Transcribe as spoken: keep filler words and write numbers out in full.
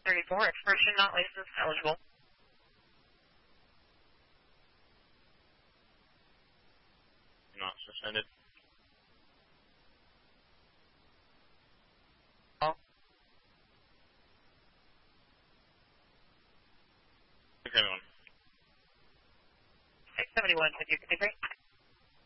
thirty-four, expiration not license eligible. Not suspended. Oh. six seventy-one. six seventy-one, fifty-three.